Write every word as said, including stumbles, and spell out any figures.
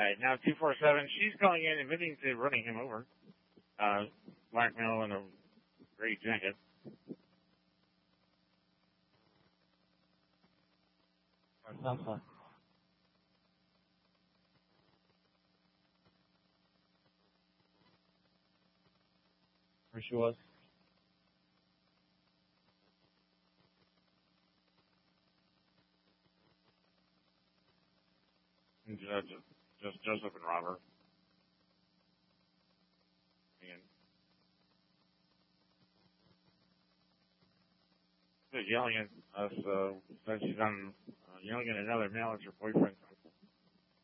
right, now two four seven, she's calling in admitting to running him over. Uh, black male in a gray jacket. Sounds fun. Where she was? And just, just Joseph and Robert. And she's yelling at us, uh, said she's on, uh, yelling at another male as her boyfriend.